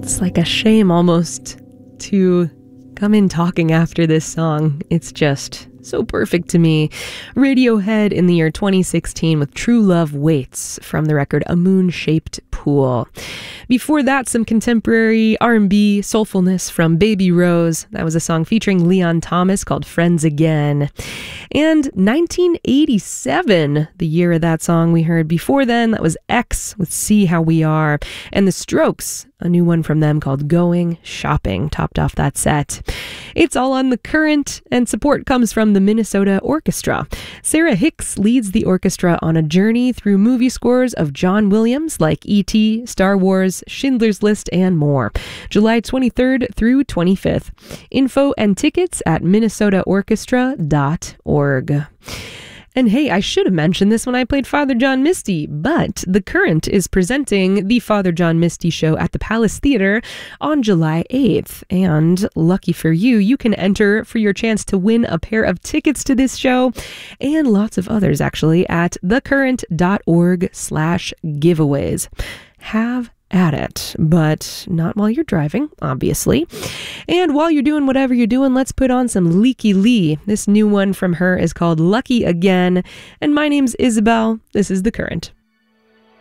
It's like a shame almost to come in talking after this song. It's just so perfect to me. Radiohead in the year 2016 with True Love Waits from the record A Moon-Shaped Pool. Before that, some contemporary R&B soulfulness from Baby Rose. That was a song featuring Leon Thomas called Friends Again. And 1987, the year of that song we heard before then, that was X with See How We Are. And The Strokes, a new one from them called Going Shopping, topped off that set. It's all on The Current, and support comes from the Minnesota Orchestra. Sarah Hicks leads the orchestra on a journey through movie scores of John Williams like E.T., Star Wars, Schindler's List, and more. July 23rd through 25th. Info and tickets at minnesotaorchestra.org. And hey, I should have mentioned this when I played Father John Misty, but The Current is presenting the Father John Misty show at the Palace Theater on July 8th. And lucky for you, you can enter for your chance to win a pair of tickets to this show and lots of others actually at thecurrent.org/giveaways. Have at it, but not while you're driving, obviously. And while you're doing whatever you're doing, let's put on some Leaky Lee. This new one from her is called Lucky Again. And my name's Isabel. This is The Current.